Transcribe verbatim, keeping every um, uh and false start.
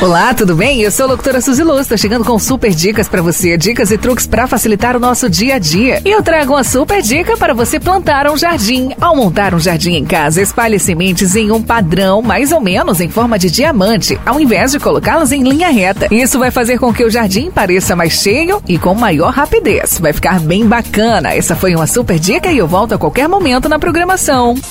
Olá, tudo bem? Eu sou a locutora Suzy Luz, tô chegando com super dicas pra você, dicas e truques pra facilitar o nosso dia a dia. E eu trago uma super dica para você plantar um jardim. Ao montar um jardim em casa, espalhe sementes em um padrão, mais ou menos em forma de diamante, ao invés de colocá-las em linha reta. Isso vai fazer com que o jardim pareça mais cheio e com maior rapidez. Vai ficar bem bacana. Essa foi uma super dica e eu volto a qualquer momento na programação.